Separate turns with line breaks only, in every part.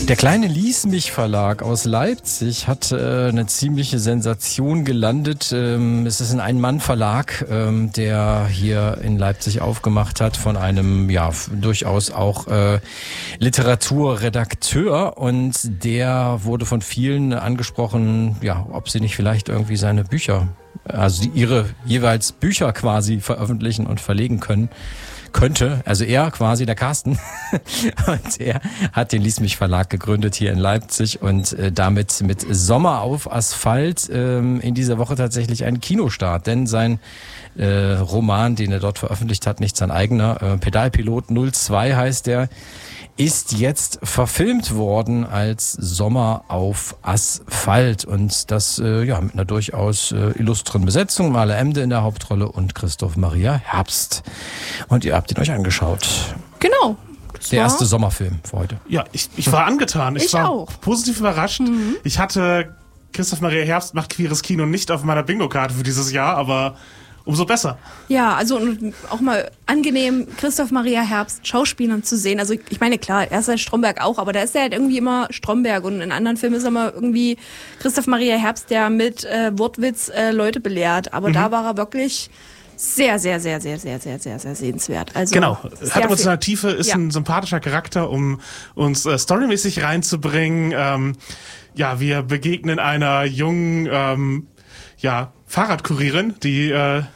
Der kleine Lies-mich-Verlag aus Leipzig hat eine ziemliche Sensation gelandet. Es ist ein Ein-Mann-Verlag, der hier in Leipzig aufgemacht hat von einem durchaus auch Literaturredakteur, und der wurde von vielen angesprochen, ob sie nicht vielleicht irgendwie seine Bücher, also ihre jeweils Bücher quasi veröffentlichen und verlegen könnte, also er quasi, der Carsten, und er hat den Lies-mich-Verlag gegründet hier in Leipzig und damit mit Sommer auf Asphalt in dieser Woche tatsächlich einen Kinostart, denn sein Roman, den er dort veröffentlicht hat, nicht sein eigener, Pedalpilot 02 heißt der, ist jetzt verfilmt worden als Sommer auf Asphalt, und das mit einer durchaus illustren Besetzung. Male Emde in der Hauptrolle und Christoph Maria Herbst. Und ihr habt ihn euch angeschaut.
Genau.
Der erste Sommerfilm für heute.
Ja, ich war angetan. Ich war auch positiv überrascht. Mhm. Ich hatte Christoph Maria Herbst macht queeres Kino nicht auf meiner Bingo-Karte für dieses Jahr, aber umso besser.
Ja, also auch mal angenehm, Christoph Maria Herbst Schauspielern zu sehen. Also ich meine, klar, er ist halt Stromberg auch, aber da ist er halt irgendwie immer Stromberg, und in anderen Filmen ist er immer irgendwie Christoph Maria Herbst, der mit Wortwitz Leute belehrt. Aber da war er wirklich sehr, sehr, sehr, sehr, sehr, sehr, sehr, sehr sehenswert. Also
genau, hat emotionale Tiefe, ist ein sympathischer Charakter, um uns storymäßig reinzubringen. Wir begegnen einer jungen Fahrradkurierin, die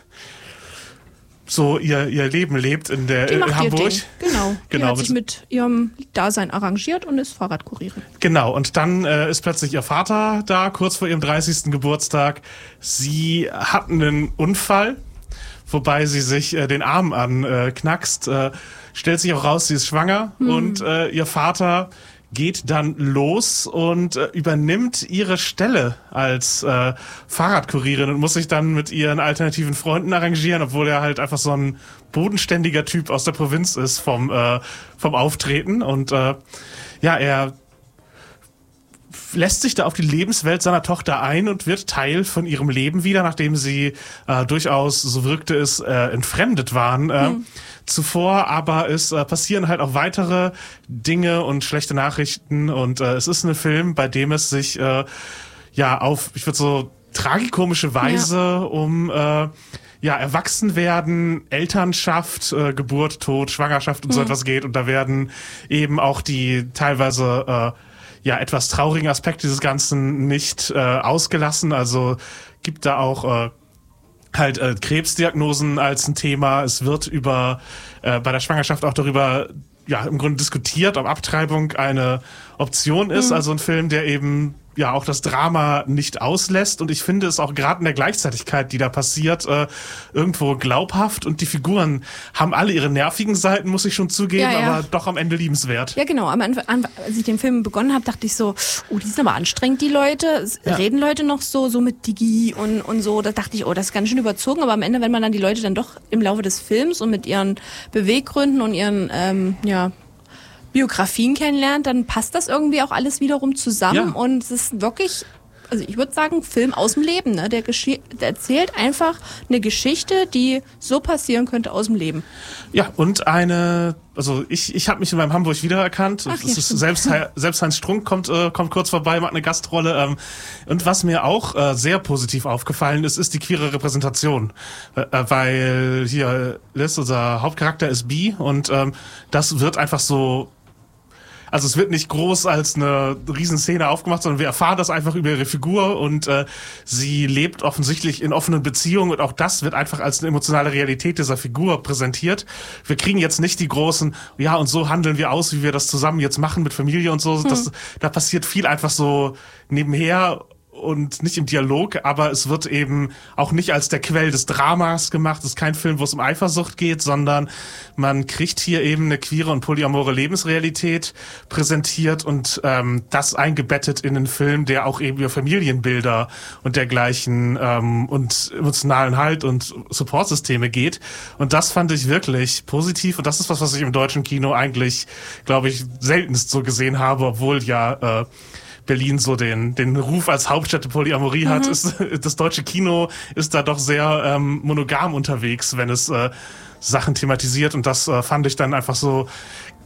so ihr Leben lebt in Hamburg.
Genau. Die hat sich mit ihrem Dasein arrangiert und ist Fahrradkurierin.
Genau, und dann ist plötzlich ihr Vater da, kurz vor ihrem 30. Geburtstag. Sie hat einen Unfall, wobei sie sich den Arm anknackst. Stellt sich auch raus, sie ist schwanger, und ihr Vater geht dann los und übernimmt ihre Stelle als Fahrradkurierin und muss sich dann mit ihren alternativen Freunden arrangieren, obwohl er halt einfach so ein bodenständiger Typ aus der Provinz ist vom Auftreten. Und er lässt sich da auf die Lebenswelt seiner Tochter ein und wird Teil von ihrem Leben wieder, nachdem sie durchaus, so wirkte es, entfremdet waren. Zuvor aber passieren halt auch weitere Dinge und schlechte Nachrichten, und es ist ein Film, bei dem es sich auf, ich würde so tragikomische Weise um Erwachsenwerden, Elternschaft, Geburt, Tod, Schwangerschaft und so etwas geht, und da werden eben auch die teilweise etwas traurigen Aspekte dieses Ganzen nicht ausgelassen. Also gibt da auch Krebsdiagnosen als ein Thema. Es wird bei der Schwangerschaft auch darüber im Grunde diskutiert, ob Abtreibung eine Option ist. Also ein Film, der eben auch das Drama nicht auslässt, und ich finde es auch gerade in der Gleichzeitigkeit, die da passiert, irgendwo glaubhaft, und die Figuren haben alle ihre nervigen Seiten, muss ich schon zugeben, aber doch am Ende liebenswert.
Ja, genau. Am Anfang, als ich den Film begonnen habe, dachte ich so, die sind aber anstrengend, die Leute. Reden Leute noch so mit Digi und so. Da dachte ich, das ist ganz schön überzogen, aber am Ende, wenn man dann die Leute dann doch im Laufe des Films und mit ihren Beweggründen und ihren Biografien kennenlernt, dann passt das irgendwie auch alles wiederum zusammen, und es ist wirklich, also ich würde sagen, Film aus dem Leben, ne? Der erzählt einfach eine Geschichte, die so passieren könnte aus dem Leben.
Ja, und ich habe mich in meinem Hamburg wiedererkannt. Selbst Heinz Strunk kommt kurz vorbei, macht eine Gastrolle. Und was mir auch sehr positiv aufgefallen ist die queere Repräsentation. Weil hier Liz, unser Hauptcharakter, ist bi, und das wird einfach so. Also es wird nicht groß als eine Riesenszene aufgemacht, sondern wir erfahren das einfach über ihre Figur, und sie lebt offensichtlich in offenen Beziehungen, und auch das wird einfach als eine emotionale Realität dieser Figur präsentiert. Wir kriegen jetzt nicht die großen, und so handeln wir aus, wie wir das zusammen jetzt machen mit Familie und so. Da passiert viel einfach so nebenher und nicht im Dialog, aber es wird eben auch nicht als der Quell des Dramas gemacht. Es ist kein Film, wo es um Eifersucht geht, sondern man kriegt hier eben eine queere und polyamore Lebensrealität präsentiert, und das eingebettet in einen Film, der auch eben über Familienbilder und dergleichen und emotionalen Halt und Supportsysteme geht. Und das fand ich wirklich positiv, und das ist was ich im deutschen Kino eigentlich, glaube ich, seltenst so gesehen habe, obwohl Berlin so den Ruf als Hauptstadt der Polyamorie hat. Das deutsche Kino ist da doch sehr monogam unterwegs, wenn es Sachen thematisiert, und das fand ich dann einfach so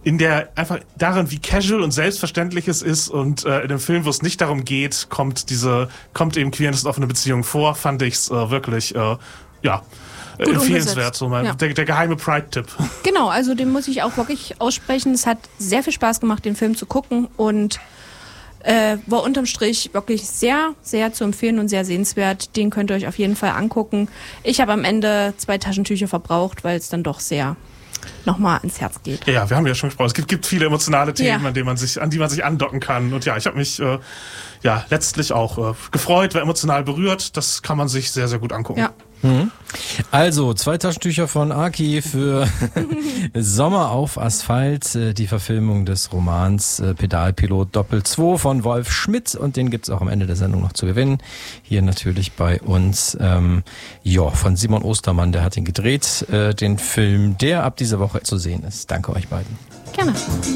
einfach darin, wie casual und selbstverständlich es ist und in dem Film, wo es nicht darum geht, kommt eben Queerness und offene Beziehung vor, fand ich's wirklich, empfehlenswert. So der geheime Pride-Tipp.
Genau, also den muss ich auch wirklich aussprechen. Es hat sehr viel Spaß gemacht, den Film zu gucken und war unterm Strich wirklich sehr, sehr zu empfehlen und sehr sehenswert. Den könnt ihr euch auf jeden Fall angucken. Ich habe am Ende 2 Taschentücher verbraucht, weil es dann doch sehr nochmal ans Herz geht.
Ja, wir haben ja schon gesprochen. Es gibt viele emotionale Themen, an die man sich andocken kann. Und ja, ich habe mich letztlich auch gefreut, war emotional berührt. Das kann man sich sehr, sehr gut angucken.
Ja.
Also 2 Taschentücher von Aki für Sommer auf Asphalt, die Verfilmung des Romans Pedalpilot Doppel 2 von Wolf Schmidt, und den gibt's auch am Ende der Sendung noch zu gewinnen. Hier natürlich bei uns von Simon Ostermann, der hat ihn gedreht, den Film, der ab dieser Woche zu sehen ist. Danke euch beiden.
Gerne.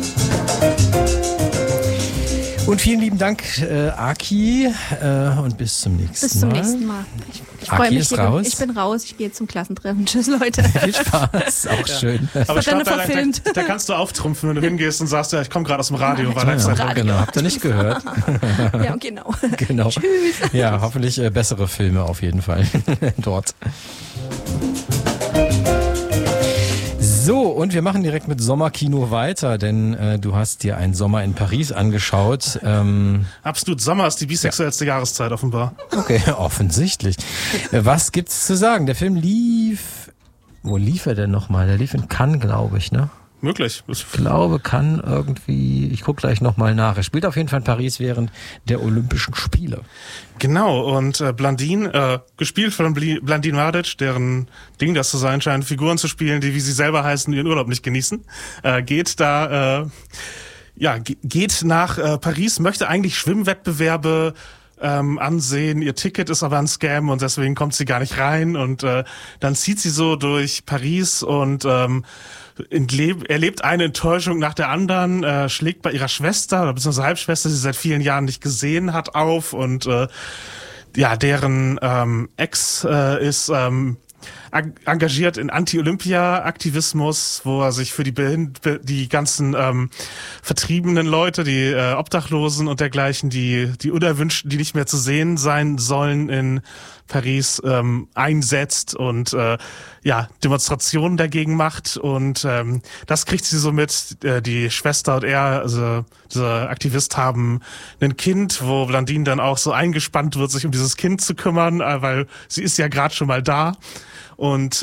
Und vielen lieben Dank, Aki, und bis zum nächsten Mal.
Bis zum nächsten Mal. Ich freue mich.
Raus.
Ich bin raus. Ich gehe jetzt zum Klassentreffen. Tschüss, Leute.
Viel Spaß. Auch schön.
Aber da kannst du auftrumpfen, wenn du hingehst und sagst, ja, ich komme gerade aus dem Radio.
Genau. Habt ihr nicht gehört?
Ja, genau.
Tschüss. Ja, hoffentlich bessere Filme auf jeden Fall dort. So, und wir machen direkt mit Sommerkino weiter, denn du hast dir einen Sommer in Paris angeschaut.
Absolut, Sommer ist die bisexuellste Jahreszeit offenbar.
Okay, offensichtlich. Was gibt's zu sagen? Der Film wo lief er denn nochmal? Der lief in Cannes, glaube ich, ne?
Möglich.
Ich glaube, Cannes irgendwie, ich gucke gleich nochmal nach. Er spielt auf jeden Fall in Paris während der Olympischen Spiele.
Genau, und Blandine, gespielt von Blandine Mladic, deren Ding das zu sein scheint, Figuren zu spielen, die, wie sie selber heißen, ihren Urlaub nicht genießen, geht nach Paris, möchte eigentlich Schwimmwettbewerbe ansehen. Ihr Ticket ist aber ein Scam und deswegen kommt sie gar nicht rein, und dann zieht sie so durch Paris und erlebt eine Enttäuschung nach der anderen, schlägt bei ihrer Schwester oder beziehungsweise Halbschwester, die sie seit vielen Jahren nicht gesehen hat, auf, und deren Ex ist engagiert in Anti-Olympia-Aktivismus, wo er sich für die ganzen vertriebenen Leute, die Obdachlosen und dergleichen, die Unerwünschten, die nicht mehr zu sehen sein sollen in Paris, einsetzt und Demonstrationen dagegen macht, und das kriegt sie so mit. Die Schwester und er, also dieser Aktivist, haben ein Kind, wo Blandine dann auch so eingespannt wird, sich um dieses Kind zu kümmern, weil sie ist ja gerade schon mal da. Und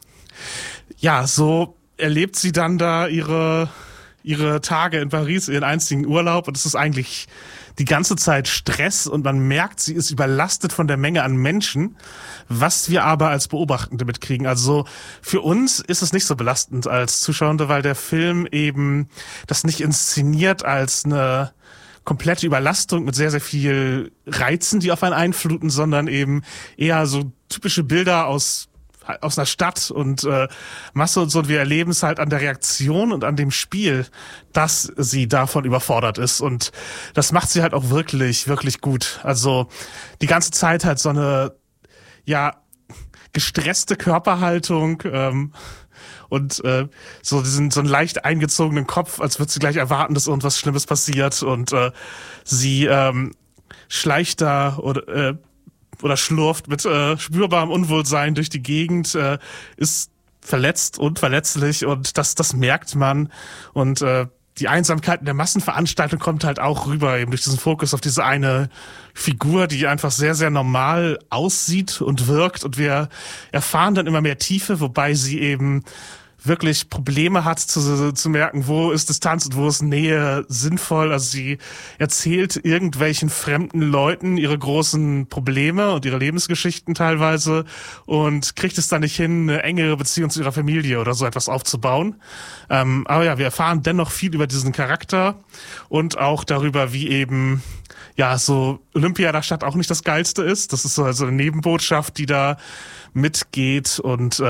so erlebt sie dann da ihre Tage in Paris, ihren einzigen Urlaub, und es ist eigentlich die ganze Zeit Stress, und man merkt, sie ist überlastet von der Menge an Menschen, was wir aber als Beobachtende mitkriegen. Also für uns ist es nicht so belastend als Zuschauende, weil der Film eben das nicht inszeniert als eine komplette Überlastung mit sehr, sehr viel Reizen, die auf einen einfluten, sondern eben eher so typische Bilder aus einer Stadt und Masse und so, und wir erleben es halt an der Reaktion und an dem Spiel, dass sie davon überfordert ist, und das macht sie halt auch wirklich, wirklich gut. Also die ganze Zeit halt so eine gestresste Körperhaltung und so einen leicht eingezogenen Kopf, als würde sie gleich erwarten, dass irgendwas Schlimmes passiert, und sie schleicht da oder schlurft mit spürbarem Unwohlsein durch die Gegend, ist verletzt und verletzlich, und das merkt man, und die Einsamkeit in der Massenveranstaltung kommt halt auch rüber, eben durch diesen Fokus auf diese eine Figur, die einfach sehr, sehr normal aussieht und wirkt, und wir erfahren dann immer mehr Tiefe, wobei sie eben wirklich Probleme hat zu merken, wo ist Distanz und wo ist Nähe sinnvoll. Also sie erzählt irgendwelchen fremden Leuten ihre großen Probleme und ihre Lebensgeschichten teilweise und kriegt es dann nicht hin, eine engere Beziehung zu ihrer Familie oder so etwas aufzubauen. Aber ja, wir erfahren dennoch viel über diesen Charakter und auch darüber, wie eben so Olympia in der Stadt auch nicht das Geilste ist. Das ist so also eine Nebenbotschaft, die da mitgeht, und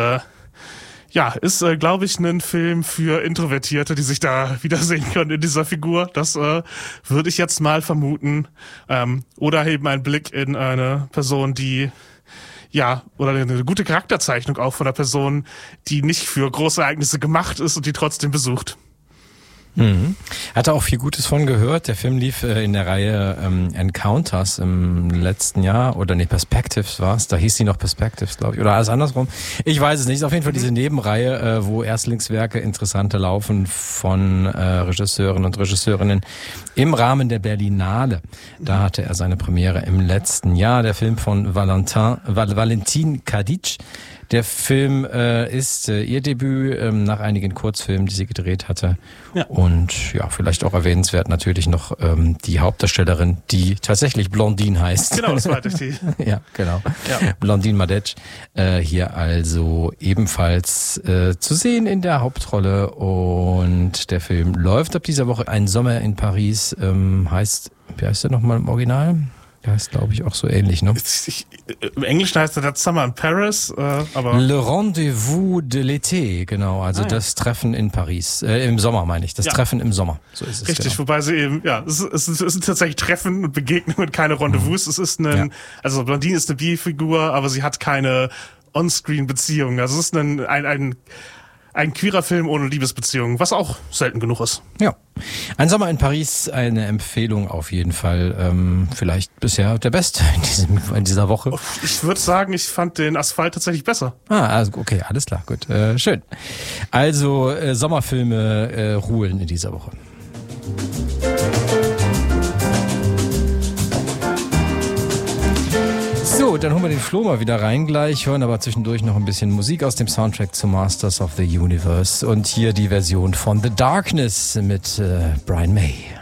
ist, glaube ich, ein Film für Introvertierte, die sich da wiedersehen können in dieser Figur. Das würde ich jetzt mal vermuten. Oder eben ein Blick in eine Person, die oder eine gute Charakterzeichnung auch von einer Person, die nicht für große Ereignisse gemacht ist und die trotzdem besucht.
Hatte auch viel Gutes von gehört. Der Film lief in der Reihe Encounters im letzten Jahr. Oder nee, Perspectives war es. Da hieß sie noch Perspectives, glaube ich. Oder alles andersrum. Ich weiß es nicht. Ist auf jeden Fall diese Nebenreihe, wo Erstlingswerke interessante laufen von Regisseuren und Regisseurinnen im Rahmen der Berlinale. Da hatte er seine Premiere im letzten Jahr. Der Film von Valentin Kadic. Der Film ist ihr Debüt nach einigen Kurzfilmen, die sie gedreht hatte. Ja. Und ja, vielleicht auch erwähnenswert natürlich noch die Hauptdarstellerin, die tatsächlich Blondine heißt.
Genau, das war die.
Ja, genau. Ja. Blondine Madec. Hier also ebenfalls zu sehen in der Hauptrolle. Und der Film läuft ab dieser Woche. Ein Sommer in Paris wie heißt der nochmal im Original? Der heißt, glaube ich, auch so ähnlich, ne?
Im Englischen heißt er das Summer in Paris, aber...
Le Rendezvous de l'été, genau, also das Treffen in Paris. Im Sommer meine ich, das Treffen im Sommer. So ist es.
Richtig, genau. Wobei sie eben, es sind tatsächlich Treffen und Begegnungen und keine Rendezvous. Es ist also Blondine ist eine Bi-Figur, aber sie hat keine On-Screen-Beziehung. Also es ist ein queerer Film ohne Liebesbeziehung, was auch selten genug ist.
Ja. Ein Sommer in Paris, eine Empfehlung auf jeden Fall. Vielleicht bisher der Beste in dieser Woche.
Ich würde sagen, ich fand den Asphalt tatsächlich besser.
Also okay, alles klar, gut. Schön. Also Sommerfilme ruhen in dieser Woche. So, dann holen wir den Flo mal wieder rein gleich, hören aber zwischendurch noch ein bisschen Musik aus dem Soundtrack zu Masters of the Universe und hier die Version von The Darkness mit Brian May.